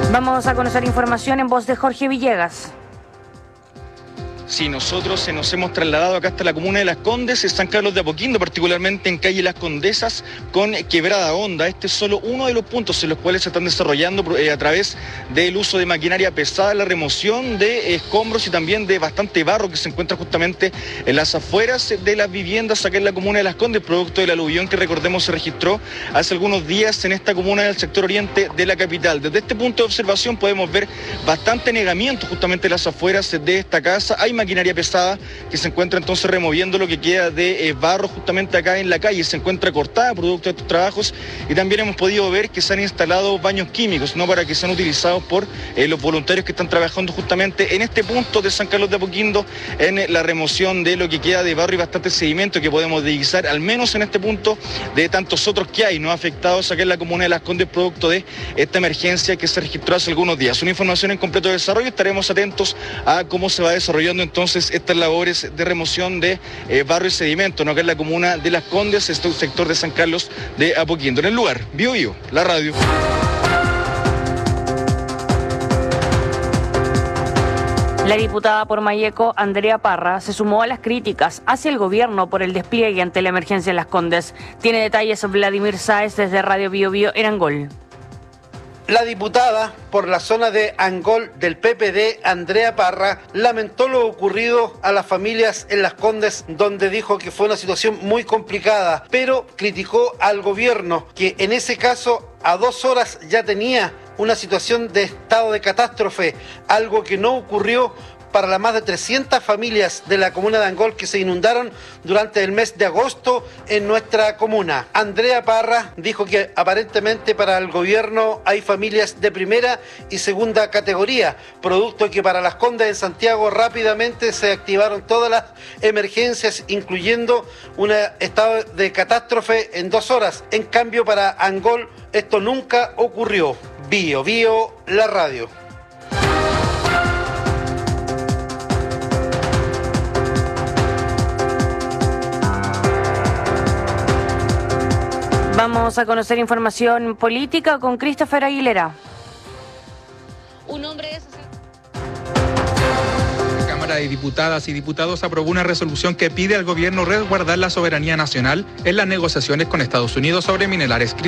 Vamos a conocer información en voz de Jorge Villegas. Sí, nosotros nos hemos trasladado acá hasta la comuna de Las Condes, en San Carlos de Apoquindo, particularmente en calle Las Condesas, con Quebrada Honda. Este es solo uno de los puntos en los cuales se están desarrollando a través del uso de maquinaria pesada, la remoción de escombros y también de bastante barro que se encuentra justamente en las afueras de las viviendas acá en la comuna de Las Condes, producto del aluvión que, recordemos, se registró hace algunos días en esta comuna del sector oriente de la capital. Desde este punto de observación podemos ver bastante negamiento justamente en las afueras de esta casa. Hay maquinaria pesada que se encuentra entonces removiendo lo que queda de barro justamente acá en la calle. Se encuentra cortada producto de estos trabajos y también hemos podido ver que se han instalado baños químicos, ¿no?, para que sean utilizados por los voluntarios que están trabajando justamente en este punto de San Carlos de Apoquindo en la remoción de lo que queda de barro y bastante sedimento que podemos divisar, al menos en este punto, de tantos otros que hay, ¿no?, afectados acá en la comuna de Las Condes producto de esta emergencia que se registró hace algunos días. Una información en completo desarrollo, estaremos atentos a cómo se va desarrollando entonces estas labores de remoción de barro y sedimento, ¿no?, acá en la comuna de Las Condes, este sector de San Carlos de Apoquindo. En el lugar, Bio, la radio. La diputada por Malleco, Andrea Parra, se sumó a las críticas hacia el gobierno por el despliegue ante la emergencia en Las Condes. Tiene detalles Vladimir Sáez desde Radio Bio en Angol. La diputada por la zona de Angol del PPD, Andrea Parra, lamentó lo ocurrido a las familias en Las Condes, donde dijo que fue una situación muy complicada, pero criticó al gobierno, que en ese caso a 2 horas ya tenía una situación de estado de catástrofe, algo que no ocurrió para las más de 300 familias de la comuna de Angol que se inundaron durante el mes de agosto en nuestra comuna. Andrea Parra dijo que aparentemente para el gobierno hay familias de primera y segunda categoría, producto que para Las Condes en Santiago rápidamente se activaron todas las emergencias, incluyendo un estado de catástrofe en 2 horas. En cambio, para Angol esto nunca ocurrió. Bio, la radio. Vamos a conocer información política con Christopher Aguilera. Un hombre de La Cámara de Diputadas y Diputados aprobó una resolución que pide al gobierno resguardar la soberanía nacional en las negociaciones con Estados Unidos sobre minerales